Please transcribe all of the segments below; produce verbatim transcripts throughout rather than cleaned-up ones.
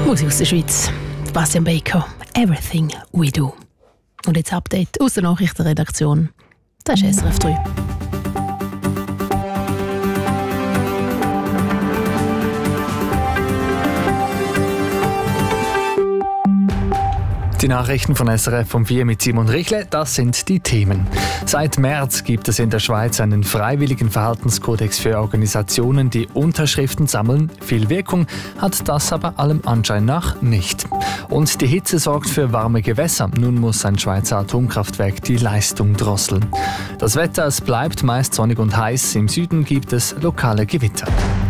Musik aus der Schweiz. Bastian Baker, «Everything We Do». Und jetzt Update aus der Nachrichtenredaktion. Das ist S R F drei. Die Nachrichten von S R F um vier mit Simon Richle, das sind die Themen. Seit März gibt es in der Schweiz einen freiwilligen Verhaltenskodex für Organisationen, die Unterschriften sammeln. Viel Wirkung hat das aber allem Anschein nach nicht. Und die Hitze sorgt für warme Gewässer. Nun muss ein Schweizer Atomkraftwerk die Leistung drosseln. Das Wetter, es bleibt meist sonnig und heiß. Im Süden gibt es lokale Gewitter.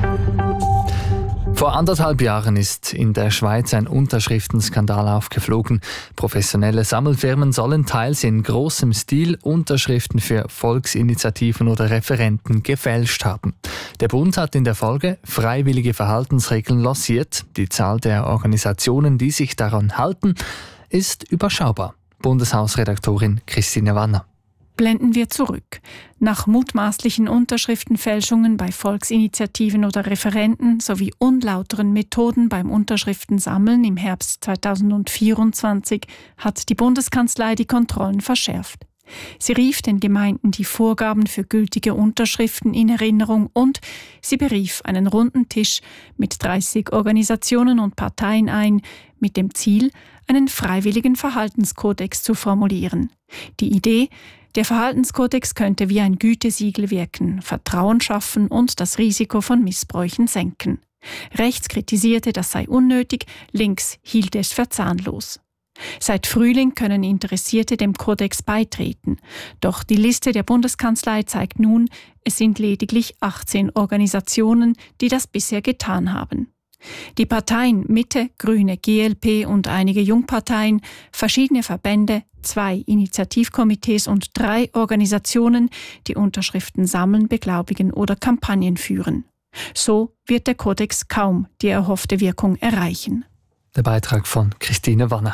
Vor anderthalb Jahren ist in der Schweiz ein Unterschriftenskandal aufgeflogen. Professionelle Sammelfirmen sollen teils in großem Stil Unterschriften für Volksinitiativen oder Referenden gefälscht haben. Der Bund hat in der Folge freiwillige Verhaltensregeln lanciert. Die Zahl der Organisationen, die sich daran halten, ist überschaubar. Bundeshausredaktorin Christine Wanner. Blenden wir zurück. Nach mutmaßlichen Unterschriftenfälschungen bei Volksinitiativen oder Referenden sowie unlauteren Methoden beim Unterschriftensammeln im Herbst zweitausendvierundzwanzig hat die Bundeskanzlei die Kontrollen verschärft. Sie rief den Gemeinden die Vorgaben für gültige Unterschriften in Erinnerung und sie berief einen runden Tisch mit dreißig Organisationen und Parteien ein, mit dem Ziel, einen freiwilligen Verhaltenskodex zu formulieren. Die Idee: Der Verhaltenskodex könnte wie ein Gütesiegel wirken, Vertrauen schaffen und das Risiko von Missbräuchen senken. Rechts kritisierte, das sei unnötig, links hielt es für zahnlos. Seit Frühling können Interessierte dem Kodex beitreten. Doch die Liste der Bundeskanzlei zeigt nun, es sind lediglich achtzehn Organisationen, die das bisher getan haben. Die Parteien Mitte, Grüne, G L P und einige Jungparteien, verschiedene Verbände, zwei Initiativkomitees und drei Organisationen, die Unterschriften sammeln, beglaubigen oder Kampagnen führen. So wird der Kodex kaum die erhoffte Wirkung erreichen. Der Beitrag von Christine Wanner.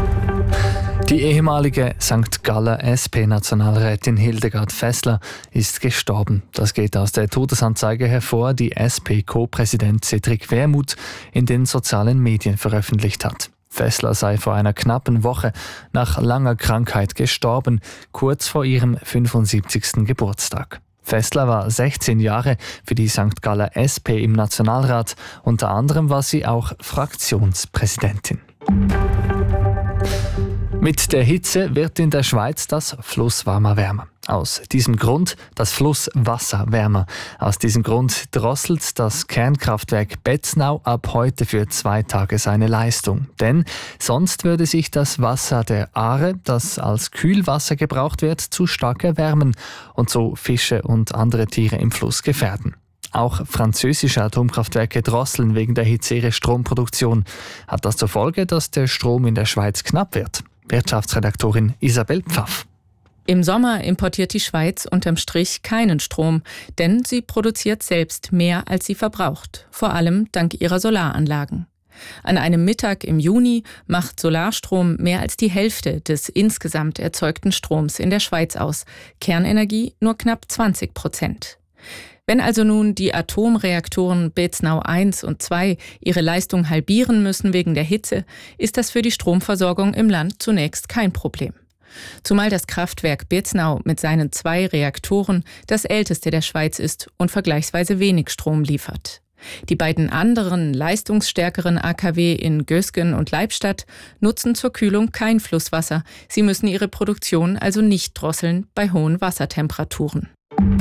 Die ehemalige Sankt Galler S P-Nationalrätin Hildegard Fessler ist gestorben. Das geht aus der Todesanzeige hervor, die S P-Co-Präsident Cedric Wermuth in den sozialen Medien veröffentlicht hat. Fessler sei vor einer knappen Woche nach langer Krankheit gestorben, kurz vor ihrem fünfundsiebzigsten Geburtstag. Fessler war sechzehn Jahre für die Sankt Galler S P im Nationalrat. Unter anderem war sie auch Fraktionspräsidentin. Mit der Hitze wird in der Schweiz das Flusswasser wärmer. Aus diesem Grund das Flusswasser wärmer. Aus diesem Grund drosselt das Kernkraftwerk Betznau ab heute für zwei Tage seine Leistung. Denn sonst würde sich das Wasser der Aare, das als Kühlwasser gebraucht wird, zu stark erwärmen und so Fische und andere Tiere im Fluss gefährden. Auch französische Atomkraftwerke drosseln wegen der Hitze ihre Stromproduktion. Hat das zur Folge, dass der Strom in der Schweiz knapp wird? Wirtschaftsredaktorin Isabel Pfaff. Im Sommer importiert die Schweiz unterm Strich keinen Strom, denn sie produziert selbst mehr, als sie verbraucht, vor allem dank ihrer Solaranlagen. An einem Mittag im Juni macht Solarstrom mehr als die Hälfte des insgesamt erzeugten Stroms in der Schweiz aus, Kernenergie nur knapp zwanzig Prozent. Wenn also nun die Atomreaktoren Betznau eins und zwei ihre Leistung halbieren müssen wegen der Hitze, ist das für die Stromversorgung im Land zunächst kein Problem. Zumal das Kraftwerk Betznau mit seinen zwei Reaktoren das älteste der Schweiz ist und vergleichsweise wenig Strom liefert. Die beiden anderen, leistungsstärkeren A K W in Gösgen und Leibstadt nutzen zur Kühlung kein Flusswasser. Sie müssen ihre Produktion also nicht drosseln bei hohen Wassertemperaturen.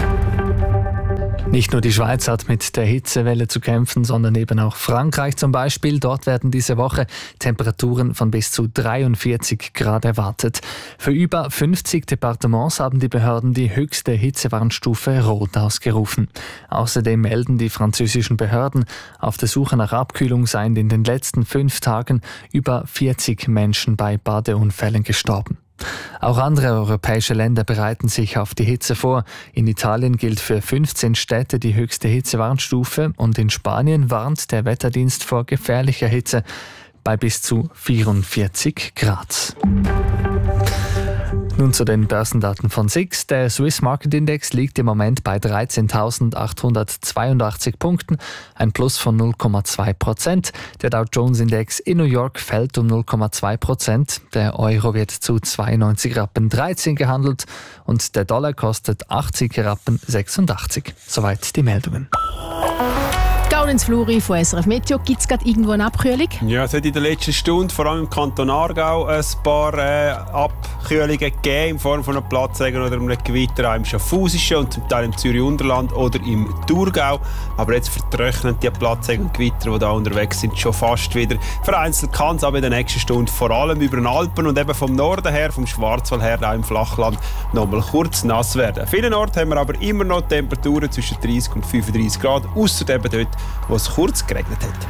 Nicht nur die Schweiz hat mit der Hitzewelle zu kämpfen, sondern eben auch Frankreich zum Beispiel. Dort werden diese Woche Temperaturen von bis zu dreiundvierzig Grad erwartet. Für über fünfzig Departements haben die Behörden die höchste Hitzewarnstufe Rot ausgerufen. Außerdem melden die französischen Behörden, auf der Suche nach Abkühlung seien in den letzten fünf Tagen über vierzig Menschen bei Badeunfällen gestorben. Auch andere europäische Länder bereiten sich auf die Hitze vor. In Italien gilt für fünfzehn Städte die höchste Hitzewarnstufe und in Spanien warnt der Wetterdienst vor gefährlicher Hitze bei bis zu vierundvierzig Grad. Nun zu den Börsendaten von S I X. Der Swiss Market Index liegt im Moment bei dreizehntausendachthundertzweiundachtzig Punkten, ein Plus von null Komma zwei Prozent. Der Dow Jones Index in New York fällt um null Komma zwei Prozent. Der Euro wird zu zweiundneunzig Rappen dreizehn gehandelt und der Dollar kostet achtzig Rappen sechsundachtzig. Soweit die Meldungen. Gaudenz Fluri von S R F Meteo. Gibt es gerade irgendwo eine Abkühlung? Ja, es hat in der letzten Stunde, vor allem im Kanton Aargau, ein paar äh, Abkühlungen gegeben in Form von einem Platzregen oder einem Gewitter, auch im Schaffhausischen und zum Teil im Zürich-Unterland oder im Thurgau. Aber jetzt vertrocknen die Platzregen und Gewitter, die da unterwegs sind, schon fast wieder. Vereinzelt kann es aber in der nächsten Stunde vor allem über den Alpen und eben vom Norden her, vom Schwarzwald her, auch im Flachland, noch mal kurz nass werden. An vielen Orten haben wir aber immer noch Temperaturen zwischen dreißig und fünfunddreißig Grad, ausser eben dort, wo es kurz geregnet hat.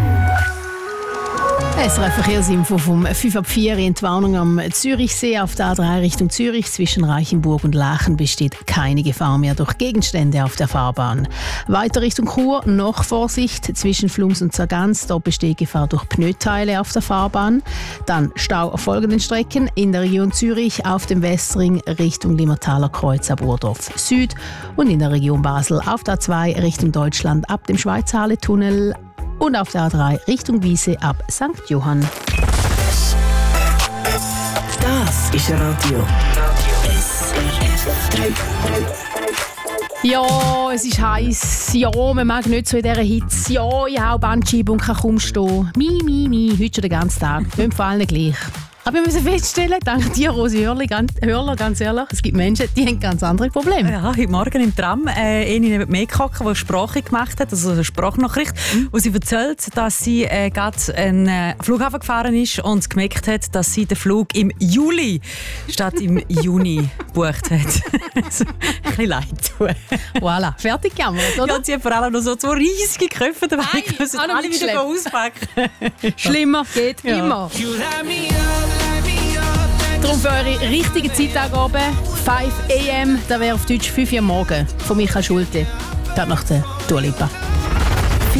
S R F Verkehrsinfo vom fünf ab vier. Entwarnung am Zürichsee auf der A drei Richtung Zürich. Zwischen Reichenburg und Lachen besteht keine Gefahr mehr durch Gegenstände auf der Fahrbahn. Weiter Richtung Chur, noch Vorsicht zwischen Flums und Sargans. Dort besteht Gefahr durch Pneuteile auf der Fahrbahn. Dann Stau auf folgenden Strecken. In der Region Zürich auf dem Westring Richtung Limmertaler Kreuz ab Urdorf Süd. Und in der Region Basel auf der A zwei Richtung Deutschland ab dem Schweizhalle-Tunnel. Und auf der A drei Richtung Wiese ab Sankt Johann. Das ist Radio S R F. Ja, es ist heiß. Ja, man mag nicht so in dieser Hitze. Ja, ich habe Bandscheibe und kann kaum stehen. Mi, mi, mi, heute schon den ganzen Tag. Nicht vor allen gleich. Aber wir müssen feststellen, dank dir, Rosi Hörler, ganz, Hörler, ganz ehrlich, es gibt Menschen, die haben ganz andere Probleme. Ja, heute Morgen im Tram äh, eine neben mir gehockt, die eine Sprache gemacht hat, also eine Sprachnachricht, mhm. wo sie erzählt, dass sie äh, gerade einen äh, Flughafen gefahren ist und gemerkt hat, dass sie den Flug im Juli statt im Juni gebucht hat. Also, ein bisschen leid tun. Voilà, fertig gejammert, oder? Ja, und sie hat vor allem noch so zwei riesige Köpfe dabei. Nein, die müssen alle wieder auspacken. Schlimmer geht ja. immer. Darum für eure richtigen Zeitangaben fünf a m, da wäre auf Deutsch fünf Uhr morgen von Michael Schulte. Gerade nach der Dua Lipa.